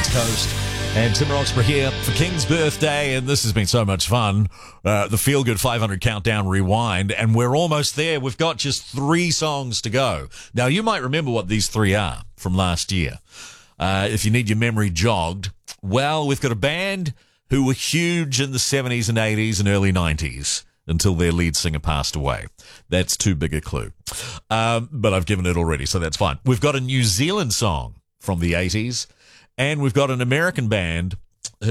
East Coast. And Tim Roxburgh here for King's birthday, and this has been so much fun. The Feel Good 500 Countdown Rewind, and we're almost there. We've got just 3 songs to go. Now, you might remember what these 3 are from last year. If you need your memory jogged, well, we've got a band who were huge in the 70s and 80s and early 90s until their lead singer passed away. That's too big a clue. But I've given it already, so that's fine. We've got a New Zealand song from the 80s. And we've got an American band